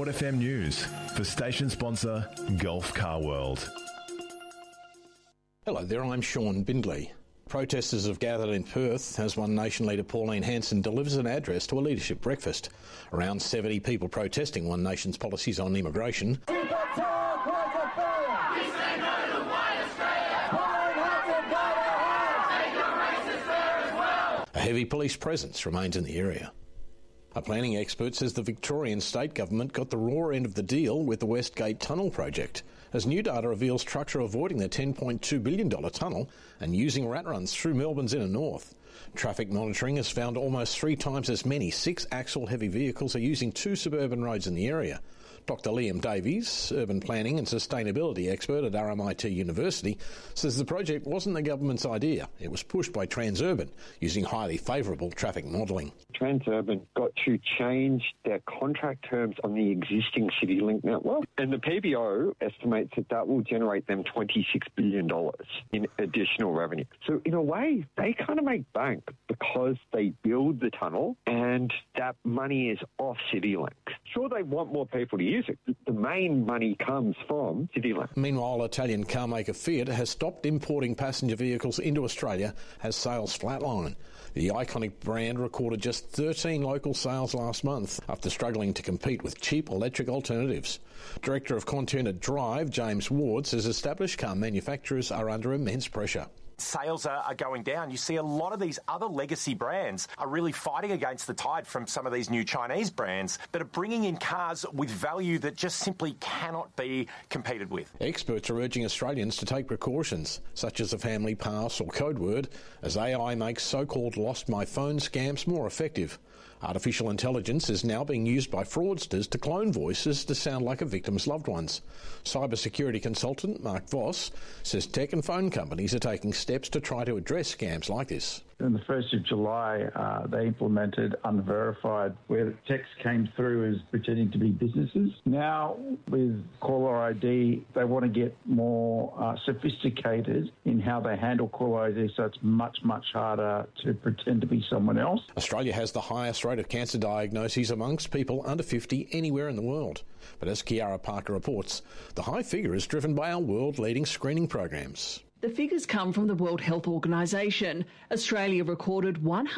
Sport FM News for station sponsor Gulf Car World. Hello there, I'm Sean Bindley. Protesters have gathered in Perth as One Nation leader Pauline Hanson delivers an address to a leadership breakfast. Around 70 people protesting One Nation's policies on immigration. A heavy police presence remains in the area. A planning expert says the Victorian state government got the raw end of the deal with the West Gate Tunnel project, as new data reveals trucks are avoiding their $10.2 billion tunnel and using rat runs through Melbourne's inner north. Traffic monitoring has found almost 3 times as many 6-axle heavy vehicles are using 2 suburban roads in the area. Dr Liam Davies, urban planning and sustainability expert at RMIT University, says the project wasn't the government's idea. It was pushed by Transurban, using highly favourable traffic modelling. Transurban got to change their contract terms on the existing CityLink network, and the PBO estimates that will generate them $26 billion in additional revenue. So in a way, they kind of make bank because they build the tunnel and that money is off CityLink. Sure, they want more people to use it. The main money comes from CityLink. Meanwhile, Italian carmaker Fiat has stopped importing passenger vehicles into Australia as sales flatline. The iconic brand recorded just 13 local sales last month after struggling to compete with cheap electric alternatives. Director of content at Drive, James Ward, says established car manufacturers are under immense pressure. Sales are going down. You see a lot of these other legacy brands are really fighting against the tide from some of these new Chinese brands that are bringing in cars with value that just simply cannot be competed with. Experts are urging Australians to take precautions, such as a family pass or code word, as AI makes so-called lost my phone scams more effective. Artificial intelligence is now being used by fraudsters to clone voices to sound like a victim's loved ones. Cybersecurity consultant Mark Voss says tech and phone companies are taking steps to try to address scams like this. On the 1st of July, they implemented Unverified, where the text came through as pretending to be businesses. Now, with caller ID, they want to get more sophisticated in how they handle caller ID, so it's much, much harder to pretend to be someone else. Australia has the highest rate of cancer diagnoses amongst people under 50 anywhere in the world. But as Kiara Parker reports, the high figure is driven by our world-leading screening programs. The figures come from the World Health Organization. Australia recorded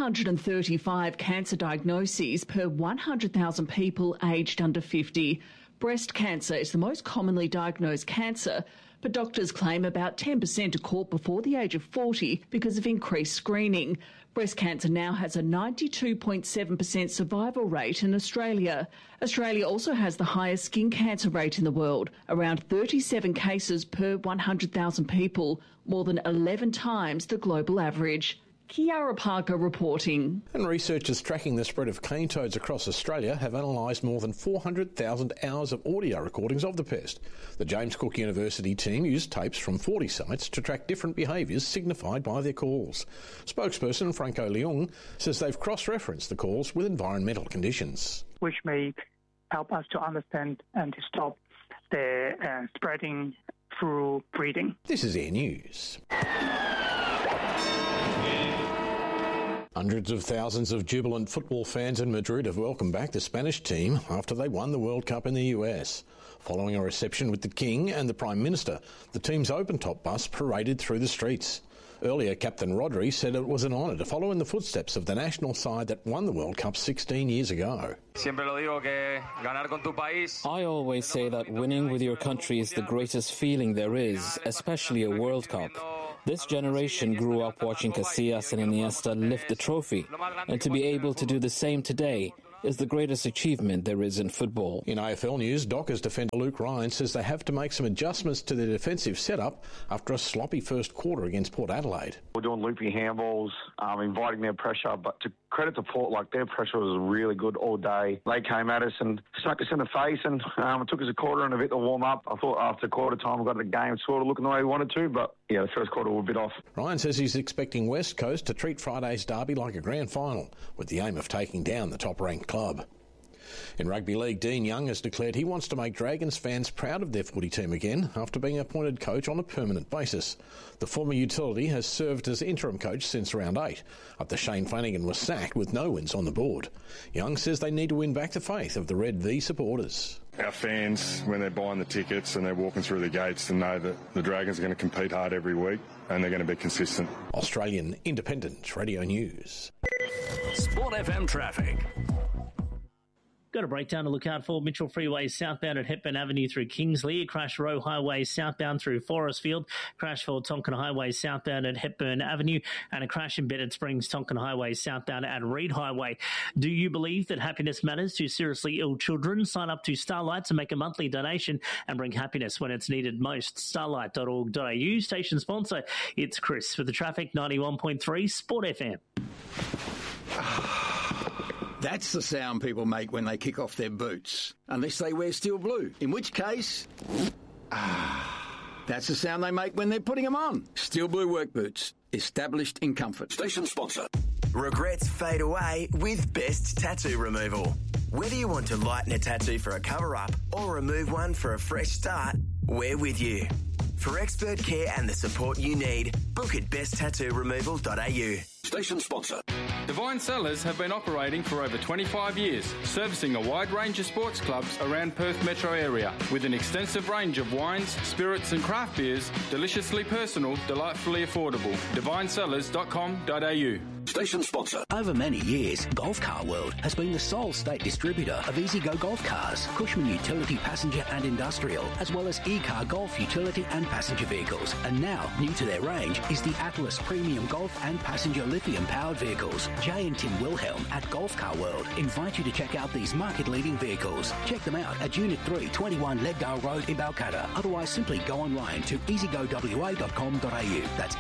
135 cancer diagnoses per 100,000 people aged under 50. Breast cancer is the most commonly diagnosed cancer, but doctors claim about 10% are caught before the age of 40 because of increased screening. Breast cancer now has a 92.7% survival rate in Australia. Australia also has the highest skin cancer rate in the world, around 37 cases per 100,000 people, more than 11 times the global average. Kiara Parker reporting. And researchers tracking the spread of cane toads across Australia have analysed more than 400,000 hours of audio recordings of the pest. The James Cook University team used tapes from 40 sites to track different behaviours signified by their calls. Spokesperson Franco Leung says they've cross-referenced the calls with environmental conditions, which may help us to understand and to stop the spreading through breeding. This is Air News. Hundreds of thousands of jubilant football fans in Madrid have welcomed back the Spanish team after they won the World Cup in the US. Following a reception with the King and the Prime Minister, the team's open-top bus paraded through the streets. Earlier, Captain Rodri said it was an honour to follow in the footsteps of the national side that won the World Cup 16 years ago. I always say that winning with your country is the greatest feeling there is, especially a World Cup. This generation grew up watching Casillas and Iniesta lift the trophy, and to be able to do the same today is the greatest achievement there is in football. In AFL news, Dockers defender Luke Ryan says they have to make some adjustments to their defensive setup after a sloppy first quarter against Port Adelaide. We're doing loopy handballs, inviting their pressure, but to credit to Port, their pressure was really good all day. They came at us and smacked us in the face, and it took us a quarter and a bit to warm up. I thought after quarter time we got the game sort of looking the way we wanted to, but the first quarter was a bit off. Ryan says he's expecting West Coast to treat Friday's derby like a grand final, with the aim of taking down the top-ranked club. In rugby league, Dean Young has declared he wants to make Dragons fans proud of their footy team again after being appointed coach on a permanent basis. The former utility has served as interim coach since round 8, after Shane Flanagan was sacked with no wins on the board. Young says they need to win back the faith of the Red V supporters. Our fans, when they're buying the tickets and they're walking through the gates, to know that the Dragons are going to compete hard every week and they're going to be consistent. Australian Independent Radio News. Sport FM traffic. Got a breakdown to look out for. Mitchell Freeway southbound at Hepburn Avenue through Kingsley. A crash Roe Highway southbound through Forestfield. Crash for Tonkin Highway southbound at Hepburn Avenue. And a crash in Bennett Springs, Tonkin Highway southbound at Reed Highway. Do you believe that happiness matters to seriously ill children? Sign up to Starlight to make a monthly donation and bring happiness when it's needed most. Starlight.org.au. Station sponsor, it's Chris for the traffic, 91.3 Sport FM. That's the sound people make when they kick off their boots, unless they wear steel blue, in which case, that's the sound they make when they're putting them on. Steel blue work boots, established in comfort. Station sponsor. Regrets fade away with Best Tattoo Removal. Whether you want to lighten a tattoo for a cover-up or remove one for a fresh start, we're with you. For expert care and the support you need, book at besttattooremoval.au. Station sponsor. Divine Cellars have been operating for over 25 years, servicing a wide range of sports clubs around Perth metro area, with an extensive range of wines, spirits and craft beers, deliciously personal, delightfully affordable. divinecellars.com.au. Station sponsor. Over many years, Golf Car World has been the sole state distributor of EasyGo Golf Cars, Cushman Utility Passenger and Industrial, as well as E-Car Golf Utility and Passenger Vehicles. And now, new to their range is the Atlas Premium Golf and Passenger Lithium-powered vehicles. Jay and Tim Wilhelm at Golf Car World invite you to check out these market-leading vehicles. Check them out at Unit 3, 21 Leddale Road in Balcatta. Otherwise, simply go online to easygowa.com.au. That's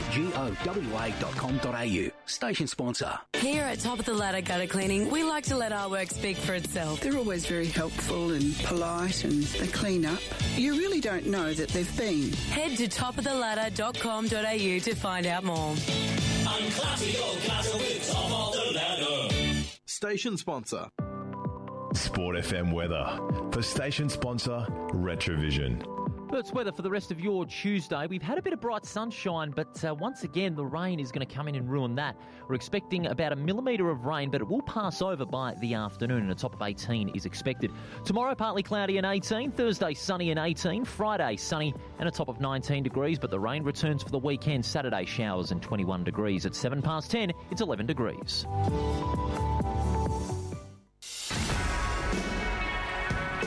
easygowa.com.au. Station sponsor. Here at Top of the Ladder Gutter Cleaning, we like to let our work speak for itself. They're always very helpful and polite, and they clean up. You really don't know that they've been. Head to topoftheladder.com.au to find out more. Unclatter your gutter with Top of the Ladder. Station sponsor. Sport FM weather for station sponsor Retrovision. Perth's weather for the rest of your Tuesday. We've had a bit of bright sunshine, but once again, the rain is going to come in and ruin that. We're expecting about 1 millimetre of rain, but it will pass over by the afternoon, and a top of 18 is expected. Tomorrow, partly cloudy and 18. Thursday, sunny and 18. Friday, sunny and a top of 19 degrees, but the rain returns for the weekend. Saturday, showers and 21 degrees. At 10:07, it's 11 degrees.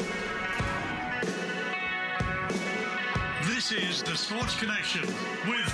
This is the Sports Connection with